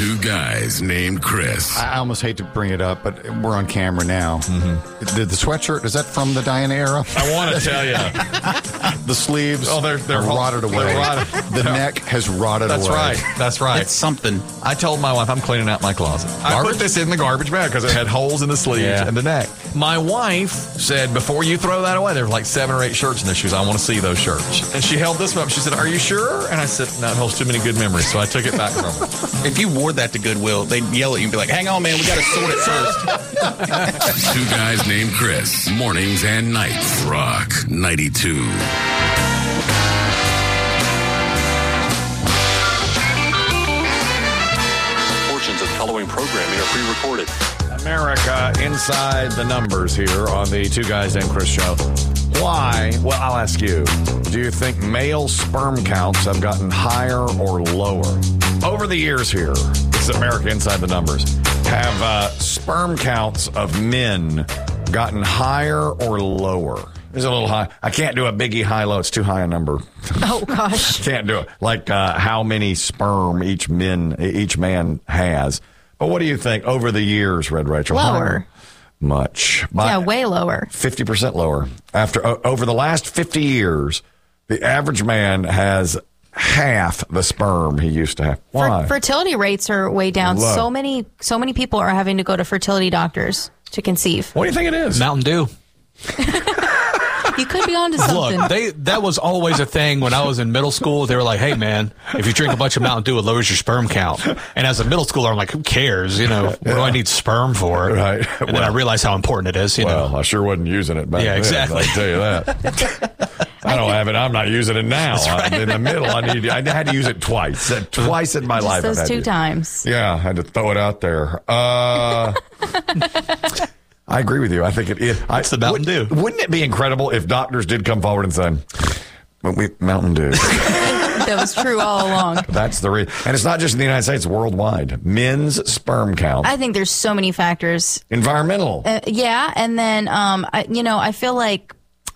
Two guys named Chris. I almost hate to bring it up, but we're on camera now. Mm-hmm. The sweatshirt, is that from the Diana era? I want to tell you. The sleeves they're rotted away. They're rotted. The neck has rotted That's away. right. That's right. It's something. I told my wife I'm cleaning out my closet. I put this in the garbage bag because it had holes in the sleeves and the neck. My wife said, before you throw that away, there were like 7 or 8 shirts in there. She goes, I want to see those shirts. And she held this one up. She said, are you sure? And I said, no, it holds too many good memories. So I took it back from her. If you wore that to Goodwill, they'd yell at you and be like, hang on, man, we got to sort it first. Two guys named Chris. Mornings and nights. Rock 92. Portions of the following programming are pre-recorded. America inside the numbers here on the Two Guys Named Chris show. Why? Well, I'll ask you. Do you think male sperm counts have gotten higher or lower? Over the years here, this is America inside the numbers. Have sperm counts of men gotten higher or lower? It's a little high. I can't do a biggie high-low. It's too high a number. Oh, gosh. Can't do it. Like how many sperm each man has. But what do you think over the years, Red Rachel? Lower. Much. Yeah, way lower. 50% lower. Over the last 50 years, the average man has half the sperm he used to have. Why? Fertility rates are way down. Low. So many people are having to go to fertility doctors to conceive. What do you think it is? Mountain Dew. You could be onto something. Look, that was always a thing when I was in middle school. They were like, hey, man, if you drink a bunch of Mountain Dew, it lowers your sperm count. And as a middle schooler, I'm like, who cares? What do I need sperm for? Right. And then I realized how important it is. I sure wasn't using it back then. Exactly. I can tell you that. I don't have it. I'm not using it now. Right. In the middle, I had to use it twice. Twice in my Just life. those 2 times. Yeah, I had to throw it out there. I agree with you. I think it is. It's the Mountain Dew. Wouldn't it be incredible if doctors did come forward and say, Mountain Dew. That was true all along. That's the reason. And it's not just in the United States, worldwide. Men's sperm count. I think there's so many factors. Environmental. Yeah, and then I feel like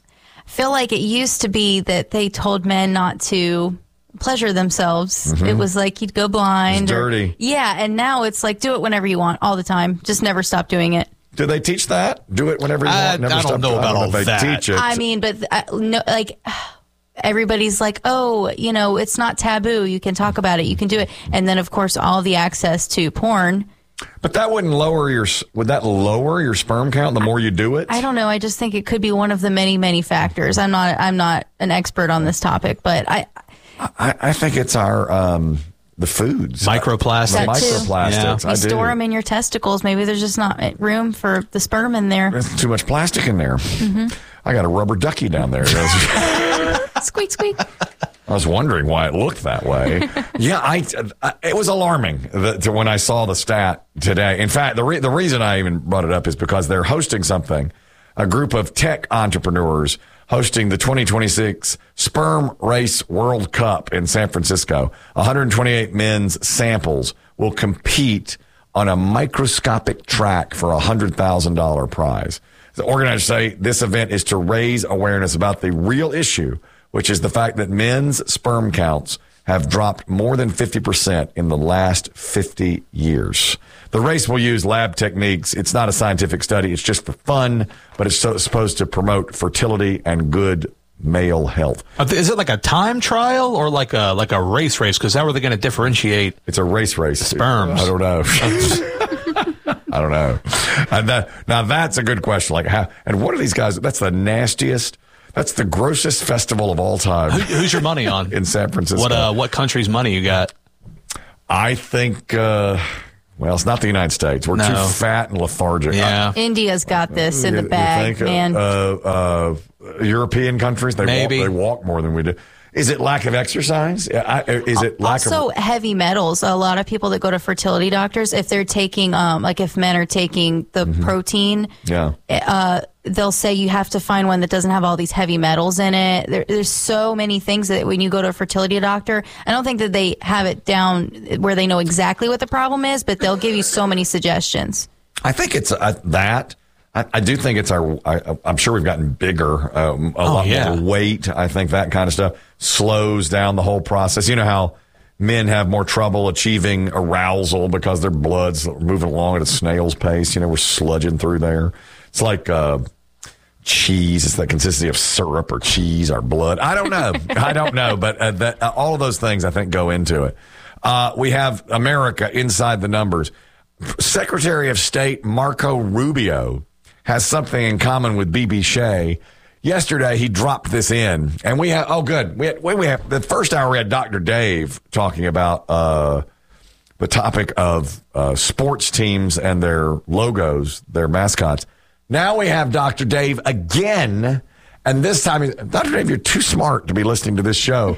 it used to be that they told men not to pleasure themselves. Mm-hmm. It was like you'd go blind. It's dirty. And now it's like do it whenever you want, all the time. Just never stop doing it. Do they teach that? Do it whenever you want. Never I don't know about all they that. teach it. I mean, but no, like everybody's like, oh, it's not taboo. You can talk about it. You can do it. And then, of course, all the access to porn. But that wouldn't would that lower your sperm count the more you do it? I don't know. I just think it could be one of the many, many factors. I'm not an expert on this topic, but I think it's our the foods. Microplastics. That too. Microplastics. you I do. store them in your testicles. Maybe there's just not room for the sperm in there. There's too much plastic in there. Mm-hmm. I got a rubber ducky down there. Squeak, squeak. I was wondering why it looked that way. Yeah, it was alarming when I saw the stat today. In fact, the reason I even brought it up is because they're hosting something, a group of tech entrepreneurs hosting the 2026 Sperm Race World Cup in San Francisco. 128 men's samples will compete on a microscopic track for a $100,000 prize. The organizers say this event is to raise awareness about the real issue, which is the fact that men's sperm counts have dropped more than 50% in the last 50 years. The race will use lab techniques. It's not a scientific study. It's just for fun, but it's supposed to promote fertility and good male health. Is it like a time trial or like a race? Because how are they going to differentiate? It's a race. Sperms. I don't know. I don't know. Now that's a good question. Like how? And what are these guys? That's the nastiest. That's the grossest festival of all time. Who's your money on? In San Francisco. What country's money you got? I think, it's not the United States. We're too fat and lethargic. Yeah. India's got this in the bag, man. European countries, they walk more than we do. Is it lack of exercise? Is it lack also heavy metals? A lot of people that go to fertility doctors, if they're taking, if men are taking the protein, they'll say you have to find one that doesn't have all these heavy metals in it. There's so many things that when you go to a fertility doctor, I don't think that they have it down where they know exactly what the problem is, but they'll give you so many suggestions. I think it's that. I do think it's I'm sure we've gotten bigger, a lot more weight. I think that kind of stuff slows down the whole process. You know how men have more trouble achieving arousal because their blood's moving along at a snail's pace. We're sludging through there. It's like cheese. It's the consistency of syrup or cheese or blood. I don't know. But all of those things, I think, go into it. We have America inside the numbers. Secretary of State Marco Rubio has something in common with B.B. Shea. Yesterday, he dropped this in, and we have, we have the first hour, we had Dr. Dave talking about the topic of sports teams and their logos, their mascots. Now we have Dr. Dave again, and this time, Dr. Dave, you're too smart to be listening to this show.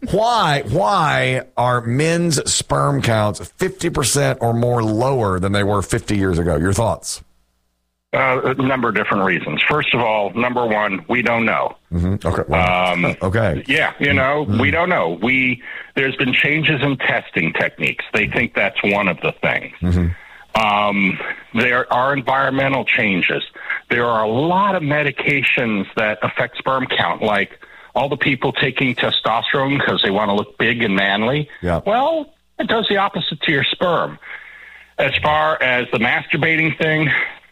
Why are men's sperm counts 50% or more lower than they were 50 years ago? Your thoughts? A number of different reasons. First of all, number one, we don't know. Mm-hmm. Okay. Well, okay. Yeah, we don't know. There's been changes in testing techniques. They think that's one of the things. Mm-hmm. There are environmental changes. There are a lot of medications that affect sperm count, like all the people taking testosterone because they want to look big and manly. Yeah. Well, it does the opposite to your sperm. As far as the masturbating thing,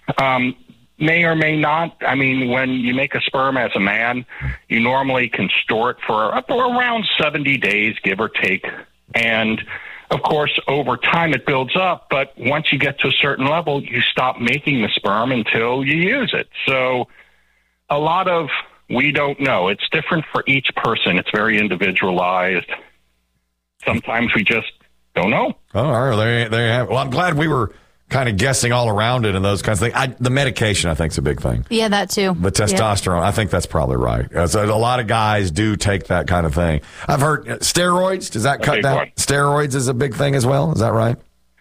may or may not. I mean, when you make a sperm as a man, you normally can store it for up to around 70 days, give or take. And, of course, over time it builds up. But once you get to a certain level, you stop making the sperm until you use it. So a lot of we don't know. It's different for each person. It's very individualized. Sometimes we just don't know. Oh, all right. There you have it. Well, I'm glad we were kind of guessing all around it and those kinds of things. The medication, I think, is a big thing. Yeah, that too. The testosterone, I think that's probably right. So a lot of guys do take that kind of thing. I've heard steroids. Does that cut down? Steroids is a big thing as well. Is that right?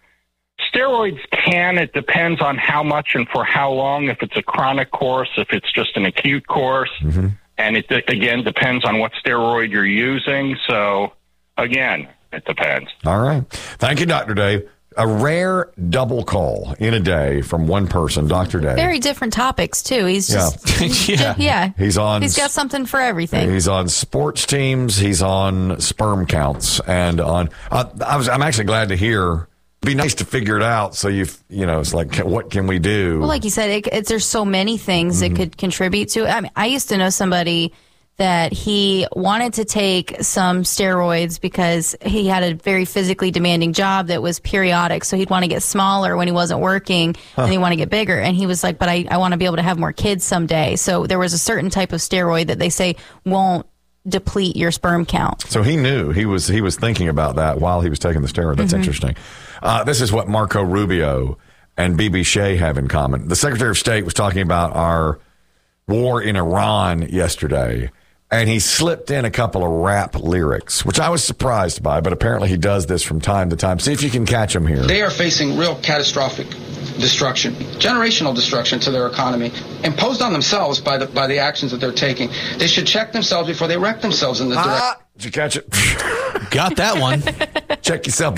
Steroids can. It depends on how much and for how long. If it's a chronic course, if it's just an acute course. Mm-hmm. And it, again, depends on what steroid you're using. So, again, it depends. All right. Thank you, Dr. Dave. A rare double call in a day from one person, Dr. Dave. Very different topics, too. He's just, yeah. He's got something for everything. He's on sports teams. He's on sperm counts. And on, I'm actually glad to hear. It'd be nice to figure it out. So it's like, what can we do? Well, like you said, there's so many things that could contribute to it. I mean, I used to know somebody that he wanted to take some steroids because he had a very physically demanding job that was periodic. So he'd want to get smaller when he wasn't working and he'd want to get bigger. And he was like, but I want to be able to have more kids someday. So there was a certain type of steroid that they say won't deplete your sperm count. So he knew he was thinking about that while he was taking the steroid. That's interesting. This is what Marco Rubio and B.B. Shea have in common. The Secretary of State was talking about our war in Iran yesterday. And he slipped in a couple of rap lyrics, which I was surprised by, but apparently he does this from time to time. See if you can catch him here. They are facing real catastrophic destruction, generational destruction to their economy, imposed on themselves by the actions that they're taking. They should check themselves before they wreck themselves in the direction. Did you catch it? Got that one. Check yourself